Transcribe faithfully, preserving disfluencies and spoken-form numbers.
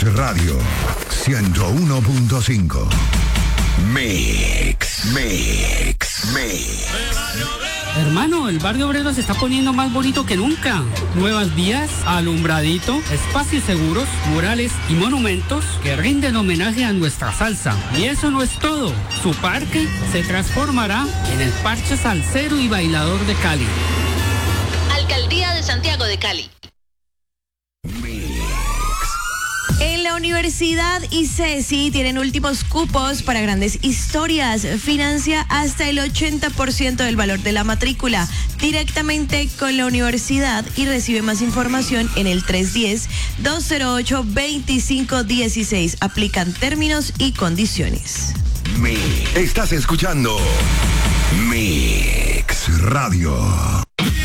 Mix Radio ciento uno punto cinco. Mix, Mix, Mix. Hermano, el barrio obrero se está poniendo más bonito que nunca. Nuevas vías, alumbradito, espacios seguros, murales y monumentos que rinden homenaje a nuestra salsa. Y eso no es todo. Su parque se transformará en el parche salsero y bailador de Cali. Alcaldía de Santiago de Cali. En la Universidad ICESI tienen últimos cupos para grandes historias. Financia hasta el ochenta por ciento del valor de la matrícula directamente con la universidad y recibe más información en el tres uno cero, dos cero ocho, dos cinco uno seis. Aplican términos y condiciones. Mix. Estás escuchando Mix Radio.